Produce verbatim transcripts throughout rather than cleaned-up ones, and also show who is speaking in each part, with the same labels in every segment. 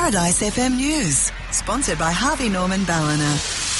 Speaker 1: Paradise F M News, sponsored by Harvey Norman Ballina.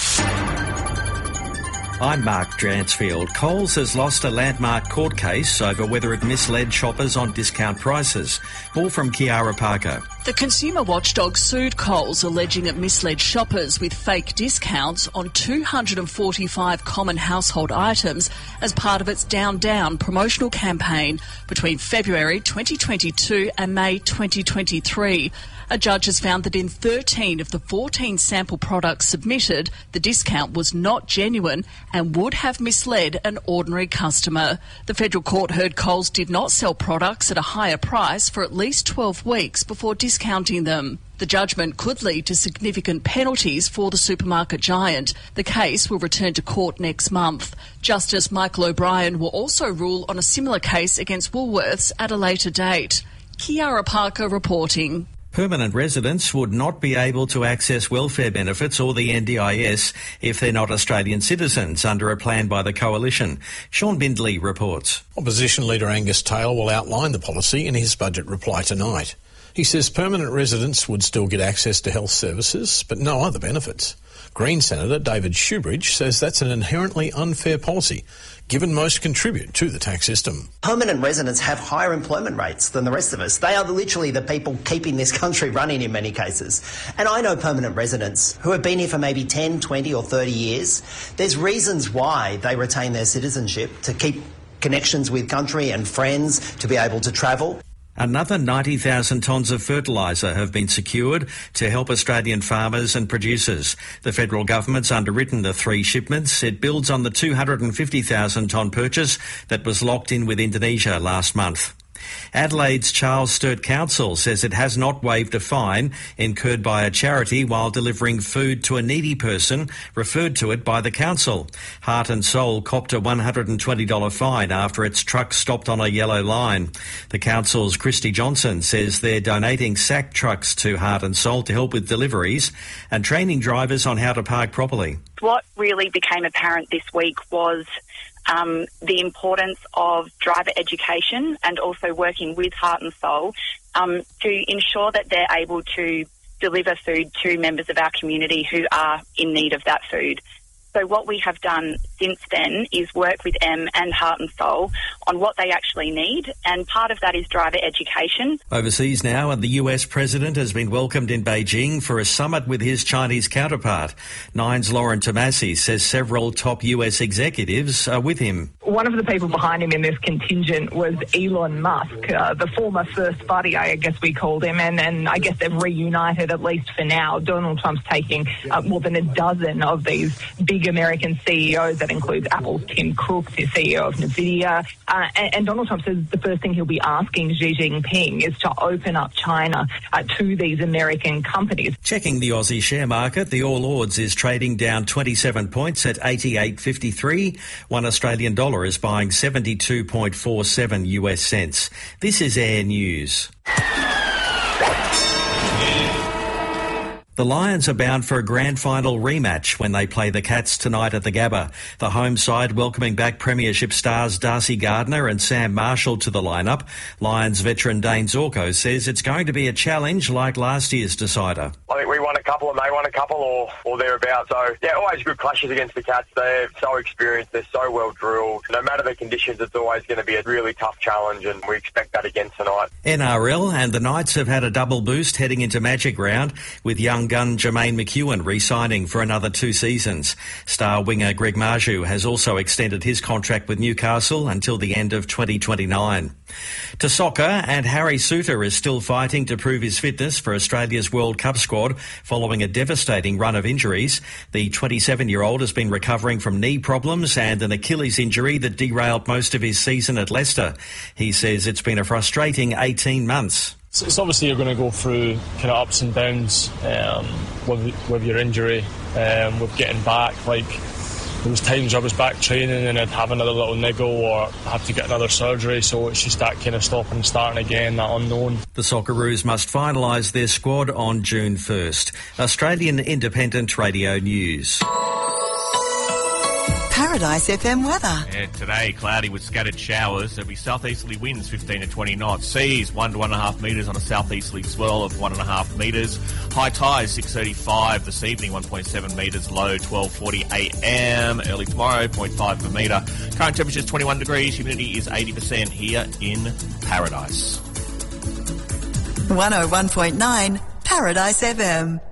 Speaker 2: I'm Mark Dransfield. Coles has lost a landmark court case over whether it misled shoppers on discount prices. More from Kiara Parker.
Speaker 3: The consumer watchdog sued Coles, alleging it misled shoppers with fake discounts on two hundred forty-five common household items as part of its Down Down promotional campaign between February twenty twenty-two and May twenty twenty-three. A judge has found that in thirteen of the fourteen sample products submitted, the discount was not genuine and would have misled an ordinary customer. The federal court heard Coles did not sell products at a higher price for at least twelve weeks before discounting them. The judgment could lead to significant penalties for the supermarket giant. The case will return to court next month. Justice Michael O'Brien will also rule on a similar case against Woolworths at a later date. Kiara Parker reporting.
Speaker 2: Permanent residents would not be able to access welfare benefits or the N D I S if they're not Australian citizens under a plan by the Coalition. Sean Bindley reports.
Speaker 4: Opposition Leader Angus Taylor will outline the policy in his budget reply tonight. He says permanent residents would still get access to health services, but no other benefits. Green Senator David Shoebridge says that's an inherently unfair policy, given most contribute to the tax system.
Speaker 5: Permanent residents have higher employment rates than the rest of us. They are literally the people keeping this country running in many cases. And I know permanent residents who have been here for maybe ten, twenty or thirty years. There's reasons why they retain their citizenship, to keep connections with country and friends, to be able to travel.
Speaker 2: Another ninety thousand tonnes of fertiliser have been secured to help Australian farmers and producers. The federal government's underwritten the three shipments. It builds on the two hundred fifty thousand tonne purchase that was locked in with Indonesia last month. Adelaide's Charles Sturt Council says it has not waived a fine incurred by a charity while delivering food to a needy person referred to it by the council. Heart and Soul copped a one hundred twenty dollars fine after its truck stopped on a yellow line. The council's Christy Johnson says they're donating sack trucks to Heart and Soul to help with deliveries and training drivers on how to park properly.
Speaker 6: What really became apparent this week was Um, the importance of driver education and also working with Heart and Soul um, to ensure that they're able to deliver food to members of our community who are in need of that food. So what we have done since then is work with M and Heart and Soul on what they actually need, and part of that is driver education.
Speaker 2: Overseas now, and the U S President has been welcomed in Beijing for a summit with his Chinese counterpart. Nine's Lauren Tomasi says several top U S executives are with him.
Speaker 7: One of the people behind him in this contingent was Elon Musk, uh, the former first buddy, I guess we called him, and, and I guess they've reunited, at least for now. Donald Trump's taking uh, more than a dozen of these big American C E Os. That includes Apple's Tim Cook, the C E O of NVIDIA. Uh, and, and Donald Trump says the first thing he'll be asking Xi Jinping is to open up China uh, to these American companies.
Speaker 2: Checking the Aussie share market, the All Ords is trading down twenty-seven points at eighty-eight fifty-three. One Australian dollar is buying seventy-two point four seven U S cents. This is Air News. The Lions are bound for a grand final rematch when they play the Cats tonight at the Gabba. The home side welcoming back premiership stars Darcy Gardner and Sam Marshall to the lineup. Lions veteran Dane Zorko says it's going to be a challenge like last year's decider.
Speaker 8: I think we won a couple and they won a couple or, or thereabouts. So, yeah, always good clashes against the Cats. They're so experienced, they're so well drilled. No matter the conditions, it's always going to be a really tough challenge, and we expect that again tonight.
Speaker 2: N R L and the Knights have had a double boost heading into Magic Round, with young gun Jermaine McEwen re-signing for another two seasons. Star winger Greg Marju has also extended his contract with Newcastle until the end of twenty twenty-nine. To soccer, and Harry Souttar is still fighting to prove his fitness for Australia's World Cup squad following a devastating run of injuries. The twenty-seven-year-old has been recovering from knee problems and an Achilles injury that derailed most of his season at Leicester. He says it's been a frustrating eighteen months.
Speaker 9: So it's obviously you're going to go through kind of ups and downs um, with, with your injury, um, with getting back. Like, there was times I was back training and I'd have another little niggle or have to get another surgery, so it's just that kind of stopping and starting again, that unknown.
Speaker 2: The Socceroos must finalise their squad on June first. Australian Independent Radio News.
Speaker 1: Paradise F M weather.
Speaker 10: Yeah, today, cloudy with scattered showers. There'll be southeasterly winds, fifteen to twenty knots. Seas, one to one and a half metres on a southeasterly swell of one and a half metres. High tides, six thirty-five this evening, one point seven metres. Low, twelve forty a m. Early tomorrow, zero point five per metre. Current temperature is twenty-one degrees. Humidity is eighty percent here in Paradise.
Speaker 1: one oh one point nine Paradise F M.